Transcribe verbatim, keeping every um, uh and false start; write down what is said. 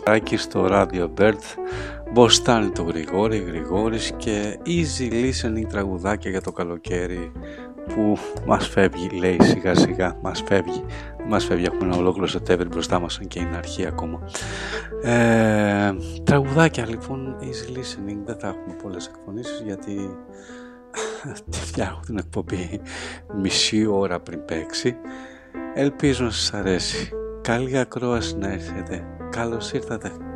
Άκη στο Radio Bird, Μποστάνη του Γρηγόρη, Γρηγόρης και easy listening τραγουδάκια για το καλοκαίρι που μας φεύγει, λέει σιγά σιγά, μας φεύγει, μας φεύγει, έχουμε ένα ολόκληρο Σεπτέμβρη μπροστά μας και είναι αρχή ακόμα. Ε, τραγουδάκια λοιπόν, easy listening, δεν θα έχουμε πολλές εκφωνήσεις γιατί τη φτιάχνω την εκπομπή μισή ώρα πριν παίξει. Ελπίζω να σας αρέσει. Καλή ακρόαση να έχετε. Καλώς ήρθατε.